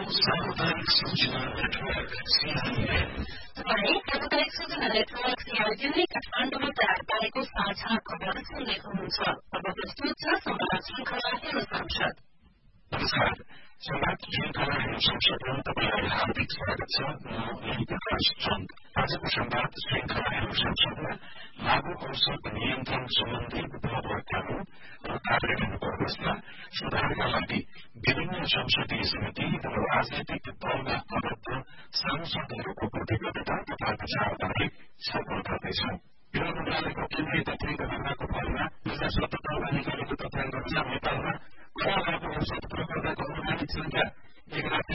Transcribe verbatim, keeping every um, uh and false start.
सामुदायिक सूचना network CIN. तपाईँ सामुदायिक सूचना नेटवर्क सीआईएन काठमाडौँमा तयार पारेको साझा खबर सुन्दै हुनुहुन्छ। अब प्रस्तुत छ संवाद श्रृंखला हेलो संसद। नमस्कार, संवाद श्रृंखला हेलो संसदमा तपाईलाई हार्दिक स्वागत छ। म ओम प्रकाश चन्द। आजको संवाद श्रृंखला हेलो संसदमा लागू औषध नियन्त्रण सम्बन्धी उपलब्ध कानून र कार्यान्वयनको अवस्था सुधारका लागि विभिन्न संसदीय समिति र राजनैतिक दलका अध्यक्ष सांसदहरूको प्रतिबद्धता तथा विचारबारे छलफल गर्दैछौ। गृह मन्त्रालयको केन्द्रीय तथ्याङ्क विभागको फलमा दुई हजार सतहत्तरमा निकालेको तथ्याङ्क अनुसार नेपालमा नयाँ लागू औषध प्रयोग गर्दाको अनुमानित संख्या एक लाख